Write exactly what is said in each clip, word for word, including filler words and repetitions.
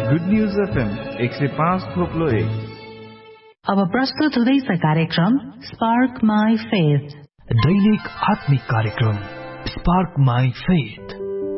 Good news FM एक सय पाँच थोप्लो एक। अब प्रस्तुत हुँदैछ कार्यक्रम स्पार्क माई फेथ, दैनिक आत्मिक कार्यक्रम स्पार्क माई फेथ।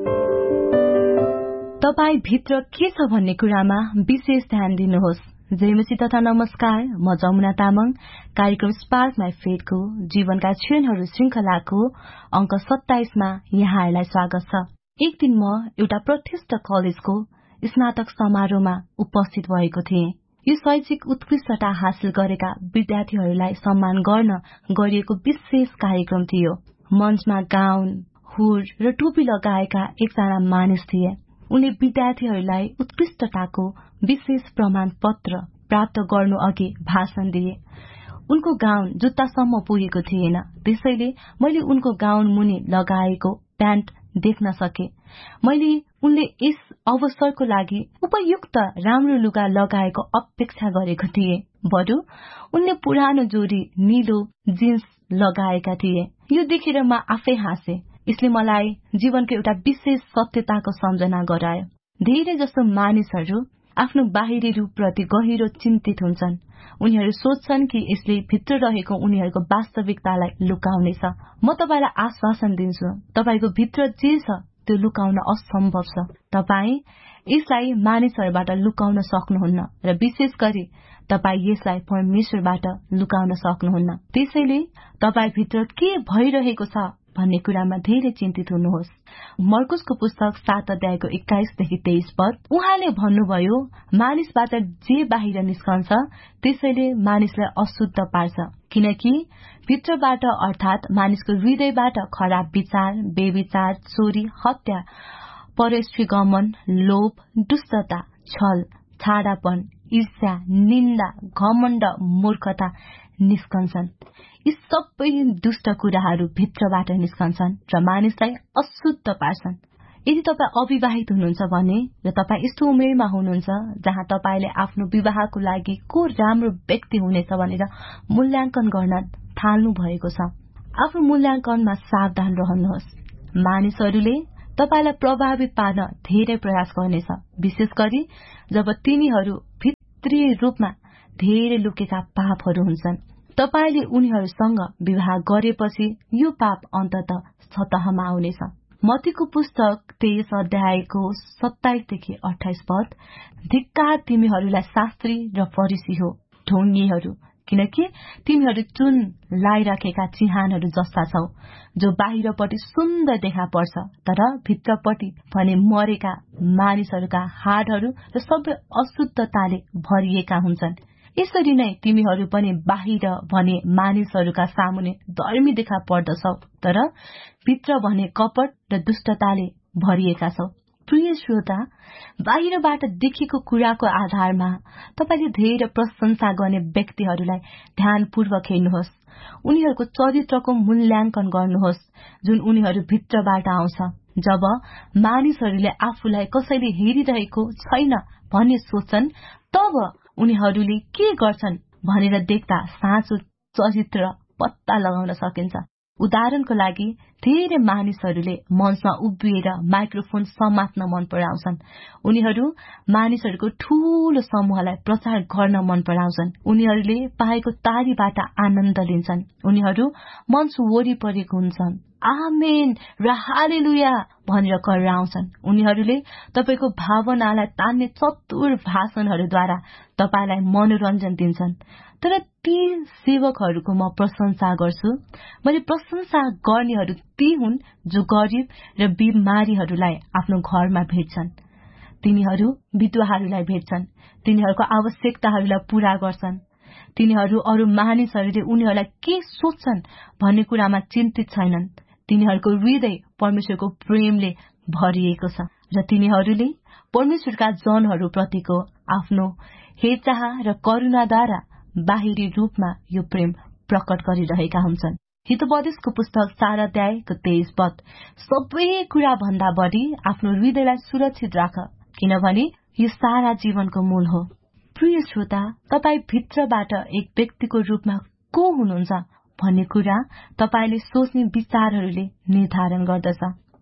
तपाई भित्र के छ भन्ने कुरामा विशेष ध्यान दिनुहोस्। जयमसी तथा नमस्कार, म जमुना तामाङ। कार्यक्रम स्पार्क माई फेथको जीवनका क्षणहरू श्रृंखलाको अंक सत्ताइसमा यहाँहरूलाई स्वागत छ। एक दिन म एउटा प्रतिष्ठित कलेजको स्नातक समारोहमा उपस्थित भएको थिएँ। यो शैक्षिक उत्कृष्टता हासिल गरेका विद्यार्थीहरूलाई सम्मान गर्न गरिएको विशेष कार्यक्रम थियो। मञ्चमा गाउन, हुर र टोपी लगाएका एकजना मानिस थिए। उनले विद्यार्थीहरूलाई उत्कृष्टताको विशेष प्रमाण पत्र प्राप्त गर्नु अघि भाषण दिए। उनको गाउन जुत्तासम्म पुगेको थिएन, त्यसैले मैले उनको गाउन मुनि लगाएको प्यान्ट देख्न सके। मैले उनले यस अवसरको लागि उपयुक्त राम्रो लुगा लगाएको अपेक्षा गरेको थिए। बरु उनले पुरानो जोडी नीलो जिन्स लगाएका थिए। यो देखेर म आफै हाँसे। यसले मलाई जीवनको एउटा विशेष सत्यताको सम्झना गरायो। धेरै जसो मानिसहरू आफ्नो बाहिरी रूपप्रति गहिरो चिन्तित हुन्छन्। उनीहरू सोच्छन् कि यसले भित्र रहेको उनीहरूको वास्तविकतालाई लुकाउनेछ। म तपाईलाई आश्वासन दिन्छु, तपाईको भित्र जे छ त्यो लुकाउन असम्भव छ। तपाई यसलाई मानिसहरूबाट लुकाउन सक्नुहुन्न र विशेष गरी तपाई यसलाई परमेश्वरबाट लुकाउन सक्नुहुन्न। त्यसैले तपाई भित्र के भइरहेको छ भन्ने कुरामा धेरै चिन्तित हुनुहोस्। मर्कुसको पुस्तक सात अध्यायको एक्काइसदेखि तेइस पद उहाँले भन्नुभयो, मानिसबाट जे बाहिर निस्कन्छ त्यसैले मानिसलाई अशुद्ध पार्छ, किनकि भित्रबाट अर्थात मानिसको हृदयबाट खराब विचार, बेविचार, चोरी, हत्या, परस्त्री गमन, लोभ, दुष्टता, छल, छाडापन, ईर्ष्या, निन्दा, घमण्ड, मूर्खता निस्कन्छन्। यी सबै दुष्ट कुराहरू भित्रबाट निस्कन्छन् र मानिसलाई अशुद्ध पार्छन्। यदि तपाईँ अविवाहित हुनुहुन्छ भने र तपाईँ यस्तो उमेरमा हुनुहुन्छ जहाँ तपाईँले आफ्नो विवाहको लागि को राम्रो व्यक्ति हुनेछ भनेर मूल्याङ्कन गर्न थाल्नु भएको छ, आफ्नो मूल्याङ्कनमा सावधान रहनुहोस्। मानिसहरूले तपाईलाई प्रभावित पार्न धेरै प्रयास गर्नेछ, विशेष गरी जब तिनीहरू भित्री रूपमा धेरै लुकेका पापहरू हुन्छन्। तपाईले उनीहरूसँग विवाह गरेपछि यो पाप अन्तत सतहमा आउनेछ। मत्तीको पुस्तक तेइस अध्यायको सत्ताइसदेखि अठाइस पद, धिक्कार तिमीहरूलाई शास्त्री र फरिसी हो, ढोंगीहरू, किनकि तिमीहरू चुन लाइराखेका चिहानहरू जस्ता छौ, जो बाहिरपट्टि सुन्दर देखा पर्छ तर भित्रपट्टि भने मरेका मानिसहरूका हाडहरू र सबै अशुद्धताले भरिएका हुन्छन्। यसरी नै तिमीहरू पनि बाहिर भने मानिसहरूका सामुने धर्मी देखा पर्दछौ तर भित्र भने कपट र दुष्टताले भरिएका छौ। प्रिय श्रोता, बाहिरबाट देखेको कुराको आधारमा तपाईले धेरै प्रशंसा गर्ने व्यक्तिहरूलाई ध्यानपूर्वक हेर्नुहोस्। उनीहरूको चरित्रको मूल्याङ्कन गर्नुहोस् जुन उनीहरू भित्रबाट आउँछ। जब मानिसहरूले आफूलाई कसैले हेरिरहेको छैन भन्ने सोच्छन्, तब उनीहरूले के गर्छन् भनेर देख्दा साँचो चरित्र पत्ता लगाउन सकिन्छ। उदाहरणको लागि, धेरै मानिसहरूले मञ्चमा उभिएर माइक्रोफोन समात्न मन पराउँछन्। उनीहरू मानिसहरूको ठूलो समूहलाई प्रचार गर्न मन पराउँछन्। उनीहरूले पाएको तालीबाट आनन्द लिन्छन्। उनीहरू मञ्च वरिपरि हुन्छन्, आमेन र हालेलुया भनेर कराउँछन्। उनीहरूले तपाईको भावनालाई तान्ने चतुर भाषणहरूद्वारा तपाईलाई मनोरञ्जन दिन्छन्। तर ती सेवकहरूको म प्रशंसा गर्छु। मैले प्रशंसा गर्नेहरू ती हुन् जो गरिब र बिमारीहरूलाई आफ्नो घरमा भेट्छन्। तिनीहरू विधवाहरूलाई भेट्छन्, तिनीहरूको आवश्यकताहरूलाई पूरा गर्छन्। तिनीहरू अरू मानिसहरूले उनीहरूलाई के सोच्छन् भन्ने कुरामा चिन्तित छैनन्। तिनीहरूको हृदय परमेश्वरको प्रेमले भरिएको छ र तिनीहरूले परमेश्वरका जनहरूप्रतिको आफ्नो हेरचाह र करुणाद्वारा बाहिरी रूपमा यो प्रेम प्रकट गरिरहेका हुन्छन्। हितोपदेशको पुस्तक चार अध्यायको तेइस पद, सबै कुरा भन्दा बढी आफ्नो हृदयलाई सुरक्षित राख, किनभने यो सारा जीवनको मूल हो। प्रिय श्रोता, तपाई भित्रबाट एक व्यक्तिको रूपमा को हुनुहुन्छ भन्ने कुरा तपाईले सोच्ने विचारहरूले निर्धारण गर्दछ।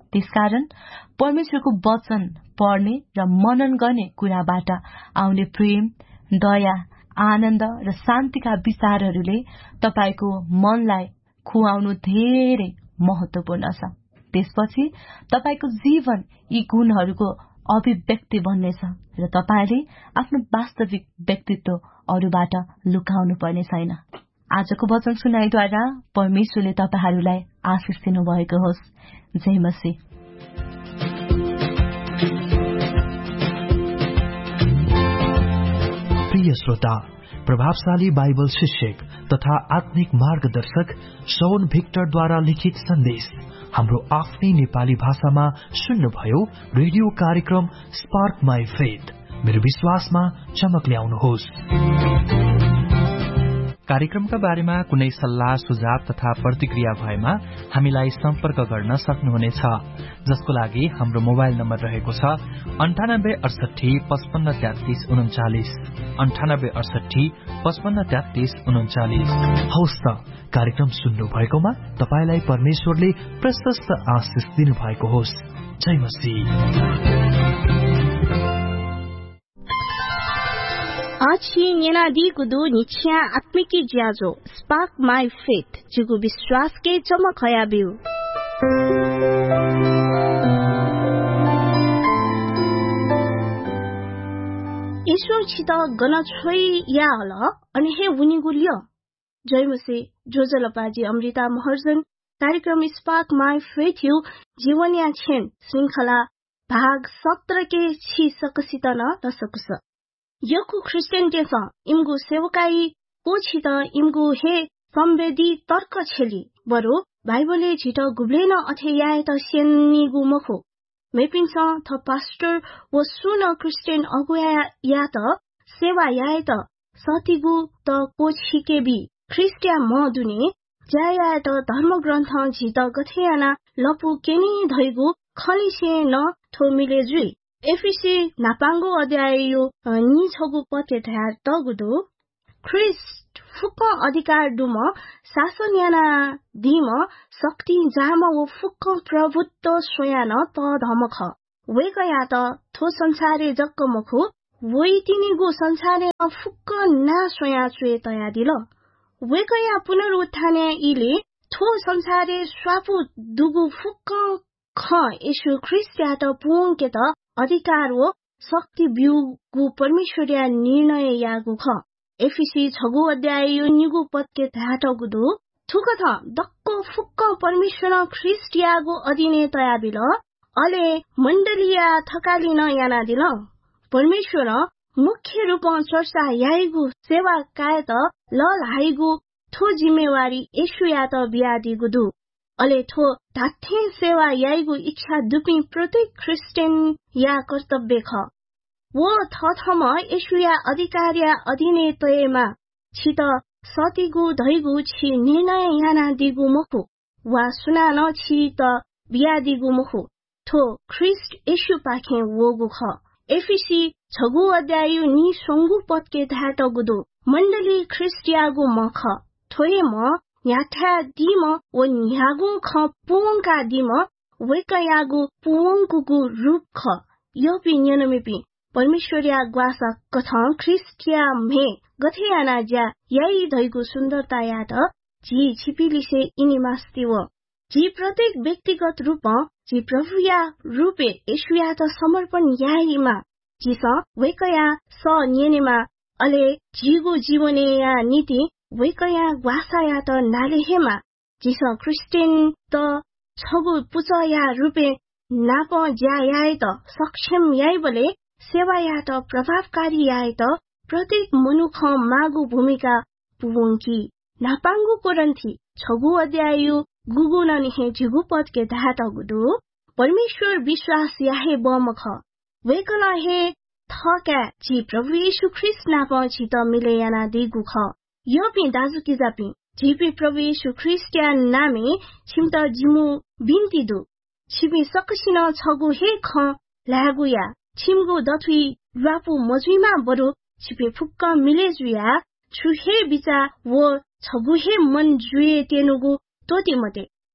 त्यसकारण परमेश्वरको वचन पढ्ने र मनन गर्ने कुराबाट आउने प्रेम, दया, आनन्द र शान्तिका विचारहरूले तपाईको मनलाई खुवाउनु धेरै महत्वपूर्ण छ। त्यसपछि तपाईको जीवन यी गुणहरूको अभिव्यक्ति बन्नेछ र तपाईले आफ्नो वास्तविक व्यक्तित्व अरूबाट लुकाउनु पर्ने छैन। आजको वचन सुनाइद्वारा परमेश्वरले तपाईहरूलाई आशिष दिनुभएको होस्। जय मसीह। प्रिय श्रोता, प्रभावशाली बाइबल शिक्षक तथा आत्मिक मार्गदर्शक शौन भिक्टरद्वारा लिखित सन्देश हाम्रो आफ्नै नेपाली भाषामा सुन्नुभयो। रेडियो कार्यक्रम स्पार्क माई फेथ, मेरो विश्वासमा चमक ल्याउनुहोस्। कार्यक्रमका बारेमा कुनै सल्लाह, सुझाव तथा प्रतिक्रिया भएमा हामीलाई सम्पर्क गर्न सक्नुहुनेछ, जसको लागि हाम्रो मोबाइल नम्बर रहेको छ अन्ठानब्बे अडसठी पचपन्न तेत्तीस उन्चालिस अन्ठानब्बे अडसठी पचपन्न तेत्तीस उन्चालिस। हौस् त, कार्यक्रम सुन्नु भएकोमा तपाईलाई परमेश्वरले प्रशस्त आशिष दिनुभएको होस्। जय मसीह। आछि नेनादी गुदु निच्छ्या आत्मिकी ज्याजो स्पार्क माई फेथ जुगु विश्वास के चमक हया बिउ। ईश्वर छित गन छोई या हल अनि हे उनी गुलियो। जय मसी जोजलपाजी अमृता महर्जन कार्यक्रम स्पार्क माई फेथ यु जीवनिया छेन श्रृंखला भाग सत्र के छि सकसित न दसकुस यकु क्रिस्चियन टेस इमगु सेवकाई कोछि त इमगु हे संवेदी तर्क छेली बरु बाइबलले छिट गुब्लेन अथे याए त सेन्नीगु मखु मेपिन्छ थ पास्टर व सुन क्रिस्चियन अगुया या त सेवा याए त सतिगु त कोछि के बी ख्रिस्टिया म दुने जाया त धर्म ग्रन्थ झित गथेयाना लपु केनी धैगु खलिसे न थो मिले जुई एफिसी नापाङ्गो अध्याय यो नि छगु पते थार तगुदो ख्रिस्ट फुक्क अधिकार डुम शासन याना दिम शक्ति जाम व फुक्क प्रभुत्व सोयान त धमख वेकया त थो संसारे जक्क मखु वइ तिनीगु संसारे फुक्क ना सोया चुए तया दिल वेकया पुनरुत्थाने इले थो संसारे स्वापु दुगु फुक्क ख यशु ख्रिस्ट यात पुंके त अधिकार हो शक्ति बिउगु परमेश्वरिया निर्णय यागु ख एफिसी छगु अध्याय यो निगु पत्के धाटगुदु थुक थ दक्को फुक्क परमेश्वर ख्रिस्ट यागु अधीने तया बिल अले मण्डलिया थकालिन याना दिल परमेश्वर मुख्य रूप चर्चा याइगु सेवा कायत ल लाइगु थो जिम्मेवारी यशु या त बियादी गुदु अले थो धाथे सेवा याइगु इच्छा दुपी प्रत्येक क्रिस्चियन या कर्तव्य ख वो थथम यशुया अधिकार्या अधीने तयमा छित सतिगु धैगु छि निर्णय याना दिगु मुखु वा सुना न छि त बिया दिगु मुखु थो ख्रिस्ट यशु पाखे वोगु ख एफिसी छगु अध्याय नि सोंगु पत्के धाट गुदु मण्डली ख्रिस्टियागु मख थोए म न्याथा दिम व न्यागु ख पुंका दिम वेकयागु पुंगुगु रूप ख योपि न्यनमेपि परमेश्वरिया ग्वासा कथा ख्रिस्टिया मे गथेयाना ज्या याई धैगु सुन्दरता या त जी छिपिलिसे इनिमास्ति व जी प्रत्येक व्यक्तिगत रूप जी प्रभुया रूपे यशुया त समर्पण याईमा जिस वेकया स न्यनेमा अले जीगु जीवने या नीति वेकया ग्वासाया त नालेहेमा जिस क्रिस्टियन त छगु पुचया रूपे नाप ज्या याए त सक्षम याई बले सेवा या त प्रभावकारी याए त प्रत्येक मनुख मागु भूमिका पुवंकी नापाङ्गु कोरन्थी छगु अध्याय गुगु ननिहे झिगु पद के धात गुदु परमेश्वर विश्वास याहे बमख वेकला हे थका जी प्रभु येशु ख्रिस्ट नाप छित मिलेयाना दिगु ख योपि दाजु कि जापि जीपी प्रभु येशु ख्रिस्टिया नामे छिमत जिमु बिन्ती दु छिबि सकसिन छगु हे ख लागुया छिमगु दथुई रापु मजुइमा बरु छिपे फुक्क मिले जुया छु हे बिचा वो छगु हे मन जुए तेनुगु तोति मते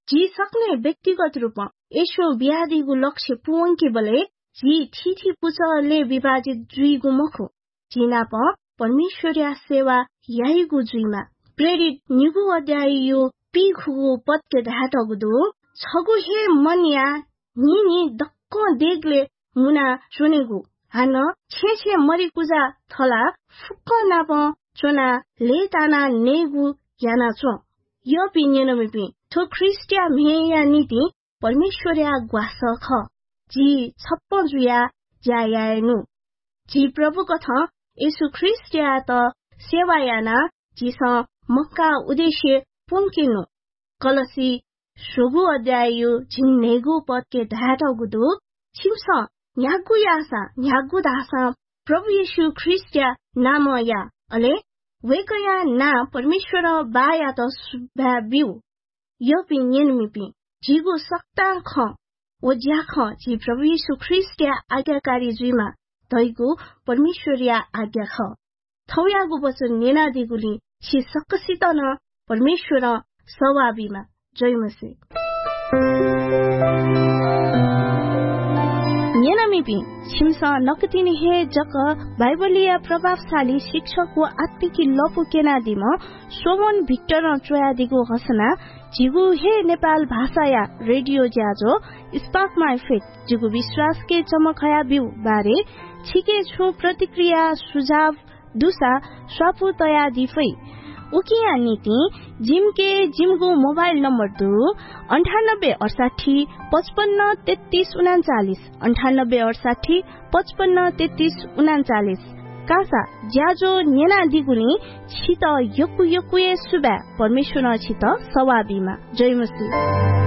जी सक्ने व्यक्तिगत रूपमा यसो बिहादीको लक्ष्य पुवंके बले जी थिथि पुचले विभाजित जुइगु मखो जिना प परमेश्वरिया सेवा याइगु जुइमा प्रेरित निगु अध्याय यो पिखुगु पत्के धाटगुदु छगु हे मनिया निनी दक्क देगले मुना चुनेगु हान छे छे मरी कुजा थला फुक्क नाप चोना लेताना नेगु याना चो यो पिन्यन मिपि थो ख्रिस्टिया मेया नीति परमेश्वरिया ग्वास ख जी छप्प जुया जायानु जी प्रभु कथा यसु ख्रिस्टिया त सेवायाना जिस मक्का उद्देश्य पुंकिनु कलसी सोगु अध्याय झिन्नेगु पत्के धाटगुदु छिमस न्यागु यासा न्यागु दासा प्रभु येशु ख्रिस्टिया नाम या अले वेकया ना परमेश्वर बाया त सुभाबिउ यो पिन्यन मिपि जिगु सक्ता ख ओ ज्या ख जी प्रभु येशु ख्रिस्टिया आज्ञाकारी जुइमा दैगु परमेश्वरिया आज्ञा ख थौयागु वचन नेना दिगुली छि सक्कसित न परमेश्वर सवाबीमा जय मसी नेनामिपि छिमसा नकतिनी हे जक बाइबलीय प्रभावशाली शिक्षक व आत्मिकी लपु केनादिम सोमन भिक्टर चोयादिगो घोषणा जिगु हे नेपाल भाषाया रेडियो ज्याजो स्पार्क माई फेथ जिगु विश्वास के चमकया बिउ बारे छिके छु प्रतिक्रिया सुझाव दुसा स्वापु तया दिफै उकिया नीति जिम के जिमगु मोबाइल नम्बर दु अंठानब्बे अड़साठी पचपन्न तेत्तीस उनाचालीस अंठानब्बे अड़साठी पचपन्न तेत्तीस उनाचालीस कासा ज्याजो नेना दिगुनी छित यकु यकुए सुबा परमेश्वर छित सवाबीमा जय मसी।